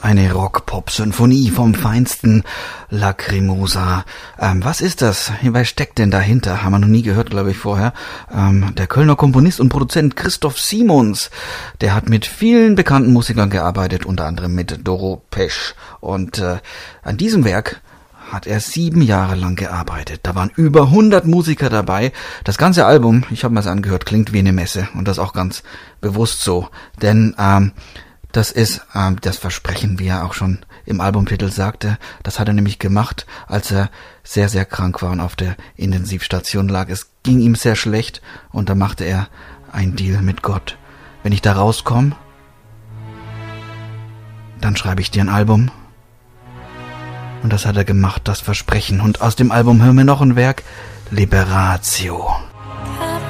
Eine Rock-Pop-Symphonie vom feinsten Lacrimosa. Was ist das? Wer steckt denn dahinter? Haben wir noch nie gehört, glaube ich, vorher. Der Kölner Komponist und Produzent Christoph Simons. Der hat mit vielen bekannten Musikern gearbeitet, unter anderem mit Doro Pesch. Und an diesem Werk hat er 7 Jahre lang gearbeitet. Da waren über 100 Musiker dabei. Das ganze Album, ich habe mir das angehört, klingt wie eine Messe. Und das auch ganz bewusst so. Denn das ist das Versprechen, wie er auch schon im Albumtitel sagte. Das hat er nämlich gemacht, als er sehr, sehr krank war und auf der Intensivstation lag. Es ging ihm sehr schlecht und da machte er einen Deal mit Gott. Wenn ich da rauskomme, dann schreibe ich dir ein Album. Und das hat er gemacht, das Versprechen. Und aus dem Album hören wir noch ein Werk, Liberatio.